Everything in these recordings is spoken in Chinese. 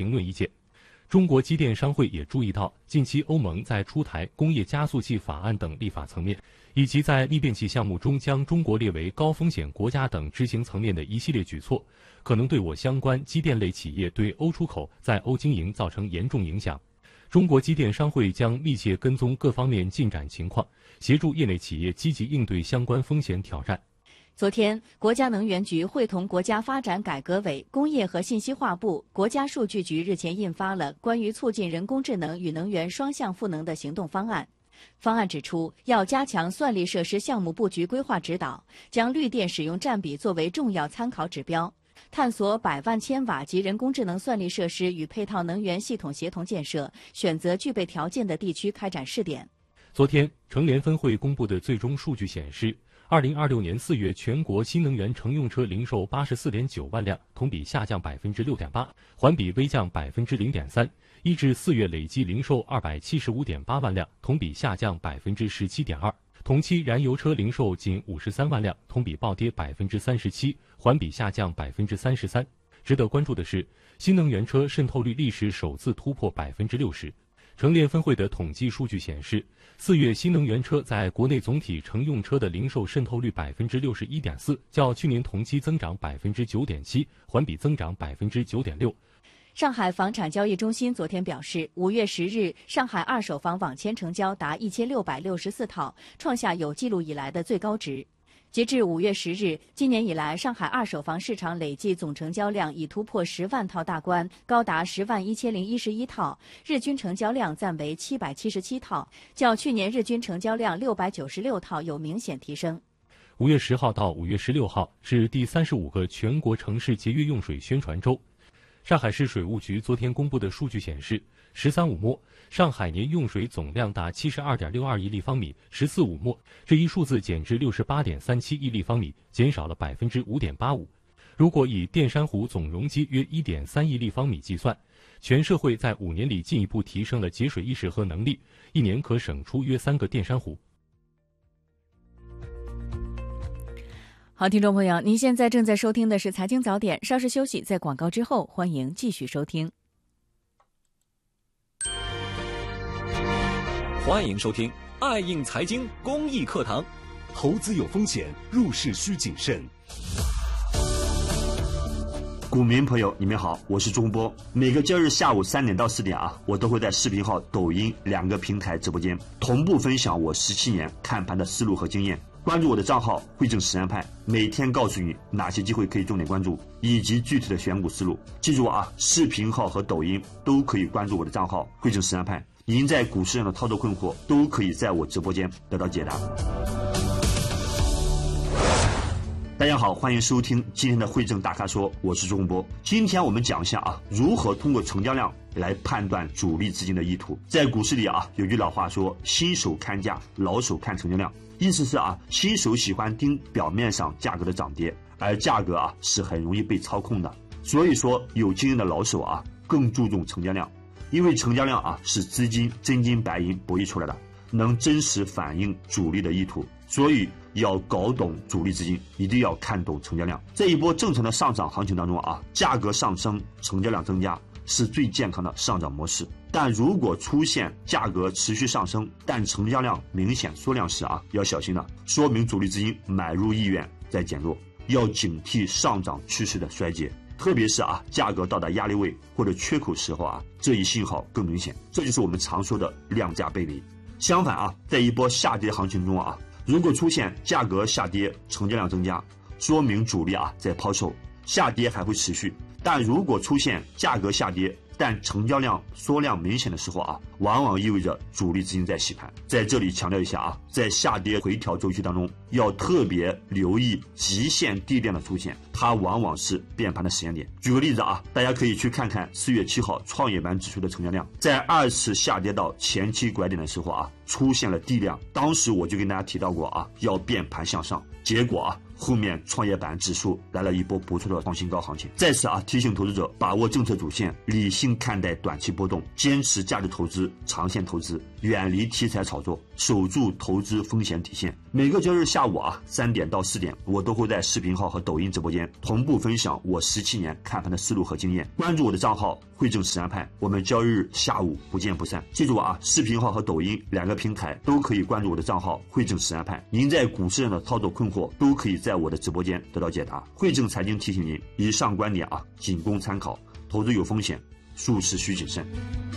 评论意见。中国机电商会也注意到，近期欧盟在出台工业加速器法案等立法层面，以及在利变器项目中将中国列为高风险国家等执行层面的一系列举措，可能对我相关机电类企业对欧出口在欧经营造成严重影响。中国机电商会将密切跟踪各方面进展情况，协助业内企业积极应对相关风险挑战。 昨天，国家能源局会同国家发展改革委、工业和信息化部、国家数据局日前印发了关于促进人工智能与能源双向赋能的行动方案。方案指出，要加强算力设施项目布局规划指导，将绿电使用占比作为重要参考指标，探索100万千瓦级人工智能算力设施与配套能源系统协同建设，选择具备条件的地区开展试点。 昨天，乘联分会公布的最终数据显示，2026年4月全国新能源乘用车零售84.9万辆，同比下降6.8%，环比微降0.3%。1至4月累计零售275.8万辆，同比下降17.2%。同期燃油车零售仅53万辆，同比暴跌37%，环比下降33%。值得关注的是，新能源车渗透率历史首次突破60%。乘联分会的统计数据显示，4月新能源车在国内总体乘用车的零售渗透率61.4%，较去年同期增长9.7%，环比增长9.6%。 上海房产交易中心昨天表示，5月10日，上海二手房网签成交达1664套，创下有记录以来的最高值。截至5月10日，今年以来，上海二手房市场累计总成交量已突破10万套大关，高达101011套，日均成交量暂为777套，较去年日均成交量696套有明显提升。 5月10号到5月16号是第35个全国城市节约用水宣传周。上海市水务局昨天公布的数据显示，13.5末，上海年用水总量达72.62亿立方米，14.5末，这一数字减至68.37亿立方米，减少了5.85%。如果以淀山湖总容积约1.3亿立方米计算，全社会在5年里进一步提升了节水意识和能力，一年可省出约3个淀山湖。 好，听众朋友，您现在正在收听的是财经早点，稍事休息，在广告之后欢迎继续收听。 欢迎收听爱应财经公益课堂。 投资有风险，入市需谨慎。 股民朋友，你们好，我是钟波。每个周日下午3点到4点我都会在视频号、抖音2个平台直播间同步分享我17年看盘的思路和经验。关注我的账号汇正实战派，每天告诉你哪些机会可以重点关注，以及具体的选股思路。记住视频号和抖音都可以关注我的账号汇正实战派。您在股市上的操作困惑都可以在我直播间得到解答。大家好，欢迎收听今天的汇正大咖说，我是周洪波。今天我们讲一下如何通过成交量来判断主力资金的意图。在股市里有句老话说，新手看价，老手看成交量。意思是新手喜欢盯表面上价格的涨跌，而价格是很容易被操控的。所以说，有经验的老手更注重成交量，因为成交量是资金真金白银博弈出来的，能真实反映主力的意图。所以要搞懂主力资金，一定要看懂成交量。在一波正常的上涨行情当中价格上升，成交量增加是最健康的上涨模式。但如果出现价格持续上升，但成交量明显缩量时要小心了，说明主力资金买入意愿在减弱，要警惕上涨趋势的衰竭。特别是价格到达压力位或者缺口时候这一信号更明显。这就是我们常说的量价背离。相反在一波下跌行情中如果出现价格下跌，成交量增加，说明主力在抛售，下跌还会持续。但如果出现价格下跌，但成交量缩量明显的时候往往意味着主力资金在洗盘。在这里强调一下在下跌回调周期当中，要特别留意极限低点的出现，它往往是变盘的时间点。举个例子大家可以去看看4月7号创业板指数的成交量，在2次下跌到前期拐点的时候出现了低量，当时我就跟大家提到过要变盘向上，结果后面创业板指数来了一波不错的创新高行情。再次提醒投资者把握政策主线，理性看待短期波动，坚持价值投资、长线投资，远离题材炒作。 守住投资风险底线。每个交易日下午3点到4点，我都会在视频号和抖音直播间同步分享我17年看盘的思路和经验。关注我的账号汇正实战派，我们交易日下午不见不散。记住视频号和抖音2个平台都可以关注我的账号汇正实战派。您在股市上的操作困惑都可以在我的直播间得到解答。汇正财经提醒您，以上观点仅供参考，投资有风险，入市需谨慎。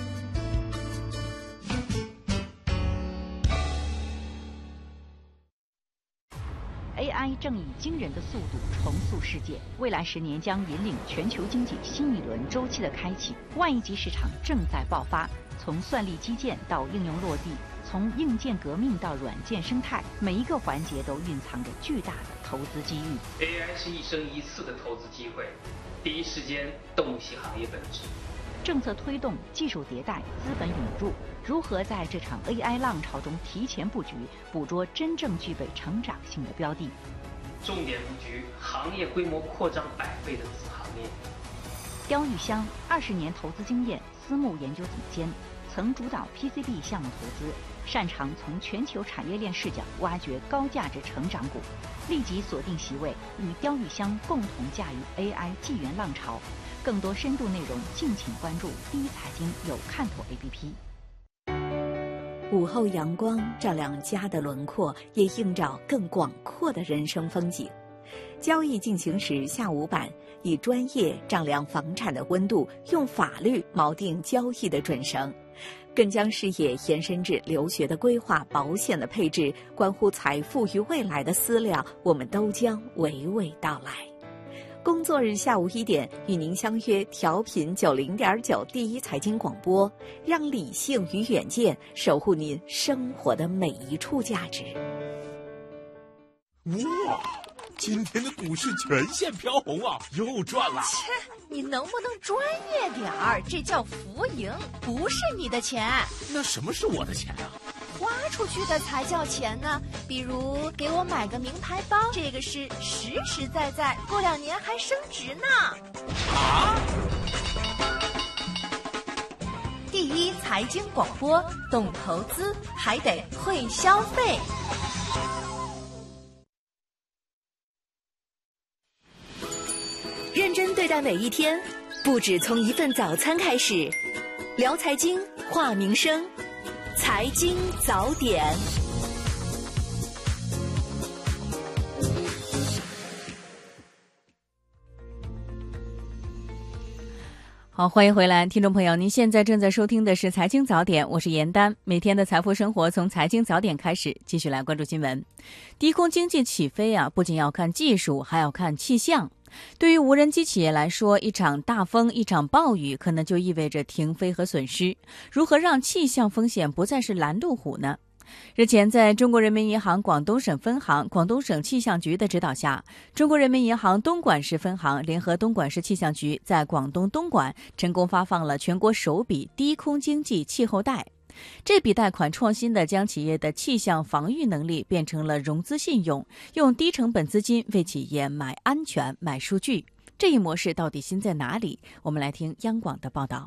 AI 正以惊人的速度重塑世界，未来10年将引领全球经济新一轮周期的开启。万亿级市场正在爆发，从算力基建到应用落地，从硬件革命到软件生态，每一个环节都蕴藏着巨大的投资机遇。 AI 是一生一次的投资机会，第一时间洞悉行业本质。 政策推动、技术迭代、资本引入，如何在这场 AI 浪潮中提前布局，捕捉真正具备成长性的标的？ 重点布局行业规模扩张100倍的子行业。 刁玉香20年投资经验，私募研究总监，曾主导 PCB 项目投资，擅长从全球产业链视角挖掘高价值成长股。立即锁定席位，与刁玉香共同驾驭 AI 纪元浪潮。更多深度内容，敬请关注第一财经有看头 APP。 午后阳光照亮家的轮廓，也映照更广阔的人生风景。交易进行时下午版，以专业丈量房产的温度，用法律锚定交易的准绳，更将视野延伸至留学的规划、保险的配置，关乎财富与未来的思量，我们都将娓娓道来。工作日下午1点，与您相约调频90.9第一财经广播，让理性与远见守护您生活的每一处价值。 哇，今天的股市全线飘红又赚了。 切，你能不能专业点儿？这叫浮盈，不是你的钱。 那什么是我的钱花出去的才叫钱呢。比如给我买个名牌包，这个是实实在在，过2年还升值呢。第一财经广播，懂投资还得会消费。 认真对待每一天，不止从一份早餐开始。聊财经，话民生，财经早点。好，欢迎回来，听众朋友，您现在正在收听的是财经早点，我是严丹。每天的财富生活从财经早点开始，继续来关注新闻。低空经济起飞不仅要看技术，还要看气象。对于无人机企业来说，一场大风、一场暴雨可能就意味着停飞和损失。如何让气象风险不再是拦路虎呢？日前，在中国人民银行广东省分行、广东省气象局的指导下，中国人民银行东莞市分行联合东莞市气象局在广东东莞成功发放了全国首笔低空经济气候贷。这笔贷款创新地将企业的气象防御能力变成了融资信用，用低成本资金为企业买安全、买数据。这一模式到底新在哪里？我们来听央广的报道。